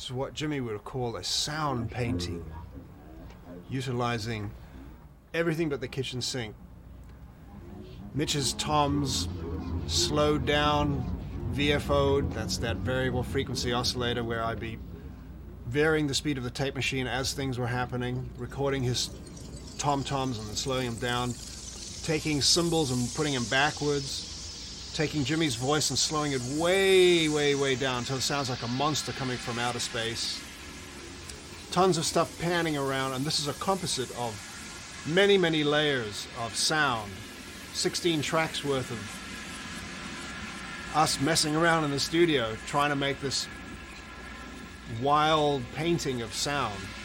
This is what Jimmy would call a sound painting, utilizing everything but the kitchen sink. Mitch's toms slowed down, VFO'd, that's that variable frequency oscillator where I'd be varying the speed of the tape machine as things were happening, recording his tom-toms and then slowing them down, taking cymbals and putting them backwards, taking Jimmy's voice and slowing it way, way, way down until it sounds like a monster coming from outer space. Tons of stuff panning around, and this is a composite of many, many layers of sound. 16 tracks worth of us messing around in the studio trying to make this wild painting of sound.